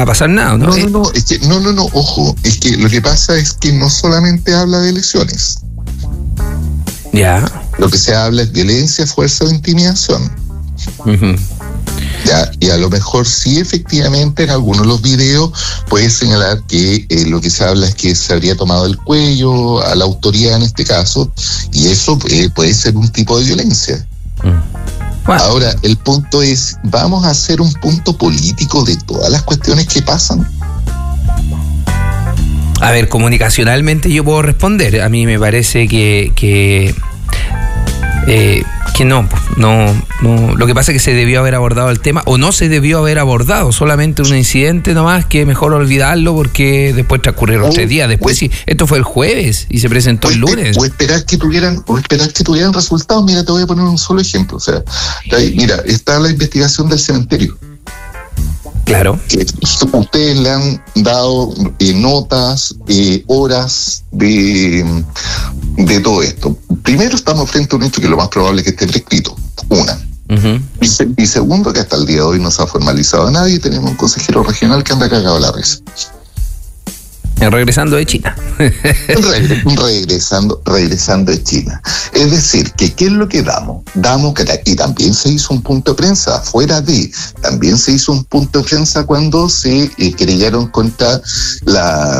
va a pasar nada, ¿no? Es que, ojo, es que lo que pasa es que no solamente habla de lesiones. Ya. Lo que se habla es violencia, fuerza o intimidación. Uh-huh. Ya, y a lo mejor sí, efectivamente, en algunos de los videos puede señalar que lo que se habla es que se habría tomado el cuello a la autoridad en este caso, y eso puede ser un tipo de violencia. Bueno. Ahora, el punto es, ¿vamos a hacer un punto político de todas las cuestiones que pasan? A ver, comunicacionalmente yo puedo responder. A mí me parece que no. Lo que pasa es que se debió haber abordado el tema, o no se debió haber abordado, solamente un incidente nomás, que mejor olvidarlo porque después transcurrieron 3 días. Después, sí, esto fue el jueves y se presentó el lunes. O esperar que tuvieran resultados. Mira, te voy a poner un solo ejemplo. O sea, mira, está la investigación del cementerio. Claro. Ustedes le han dado notas, horas de todo esto. Primero, estamos frente a un hecho que lo más probable es que esté prescrito. Una. Uh-huh. Y segundo, que hasta el día de hoy no se ha formalizado a nadie. Tenemos un consejero regional que anda cagado a la risa. Regresando de China. regresando de China. Es decir, que ¿qué es lo que damos? Y también se hizo un punto de prensa, también se hizo un punto de prensa cuando se querellaron contra la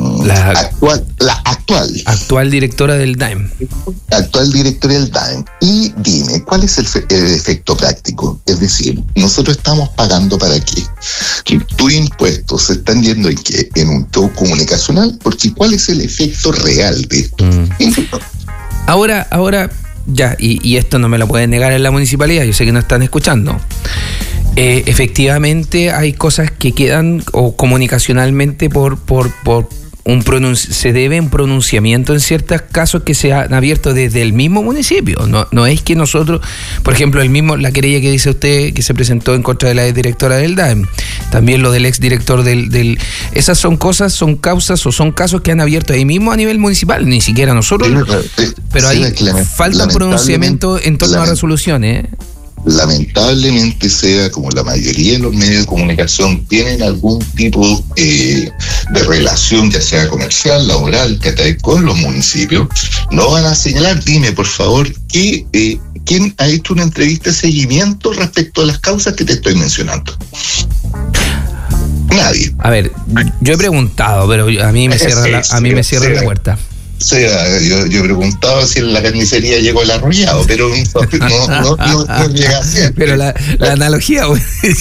actual directora del DAEM. Actual directora del DAEM. Y dime, ¿cuál es el efecto práctico? Es decir, nosotros estamos pagando ¿para qué? Que tus impuestos se están yendo ¿en qué? En un show comunicacional, porque ¿cuál es el efecto real de esto? Ahora, ya, y esto no me lo pueden negar en la municipalidad, yo sé que no están escuchando. Efectivamente hay cosas que quedan o comunicacionalmente se debe un pronunciamiento en ciertos casos que se han abierto desde el mismo municipio. No es que nosotros, por ejemplo, la querella que dice usted que se presentó en contra de la directora del DAEM, también lo del exdirector del esas son causas o son casos que han abierto ahí mismo a nivel municipal, ni siquiera nosotros, pero ahí falta un pronunciamiento en torno a resoluciones. Lamentablemente, sea como la mayoría de los medios de comunicación tienen algún tipo de relación, ya sea comercial, laboral, con los municipios, no van a señalar. Dime, por favor, ¿quién ha hecho una entrevista de seguimiento respecto a las causas que te estoy mencionando? Nadie. A ver, yo he preguntado, pero a mí me cierra la puerta. O sea, yo preguntaba si en la carnicería llegó el arrollado, pero no llega a ser. Pero la analogía, güey.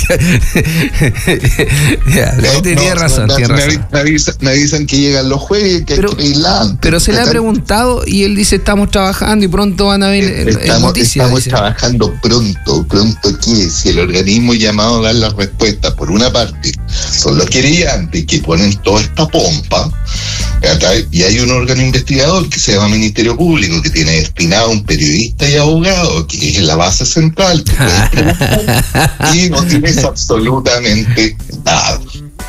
Tiene razón. Me avisan que llegan los jueves, pero se le ha preguntado y él dice, estamos trabajando y pronto van a ver noticias. Estamos trabajando pronto que si el organismo llamado a dar las respuestas, por una parte, son los querellantes que ponen toda esta pompa, y hay un órgano investigador que se llama Ministerio Público, que tiene destinado a un periodista y abogado, que es la base central, y no tienes absolutamente nada.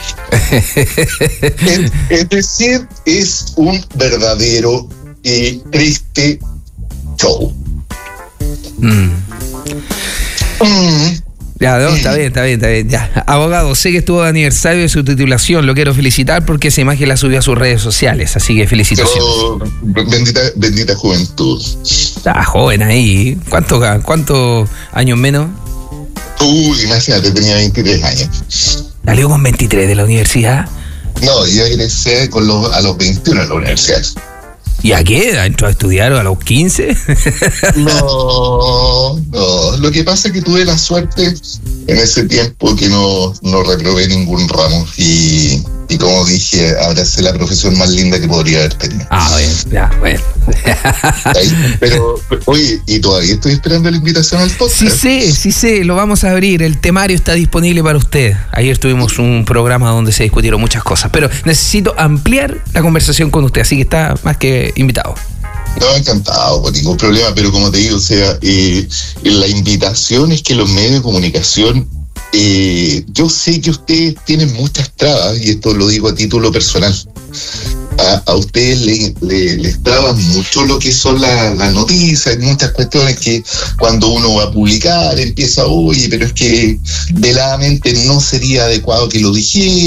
Es decir, es un verdadero y triste show. Ya, no, está bien. Ya. Abogado, sé que estuvo de aniversario de su titulación, lo quiero felicitar porque esa imagen la subió a sus redes sociales, así que felicitaciones. Bendita juventud. Está joven ahí. ¿Cuántos años menos? Imagínate, tenía 23 años. ¿Salió con 23 de la universidad? No, yo egresé a los 21 de la universidad. ¿Y a qué edad entró a estudiar? ¿A los 15? No. Lo que pasa es que tuve la suerte en ese tiempo que no reprobé ningún ramo. Y como dije, abracé la profesión más linda que podría haber tenido. Bueno. Pero, oye, y todavía estoy esperando la invitación al podcast. Sí sé, lo vamos a abrir. El temario está disponible para usted. Ayer tuvimos un programa donde se discutieron muchas cosas, pero necesito ampliar la conversación con usted, así que está más que invitado. No, encantado, por ningún problema, pero como te digo, o sea, la invitación es que los medios de comunicación, yo sé que ustedes tienen muchas trabas, y esto lo digo a título personal. A ustedes les traban mucho lo que son las noticias, muchas cuestiones que cuando uno va a publicar empieza, oye, pero es que veladamente no sería adecuado que lo dijera.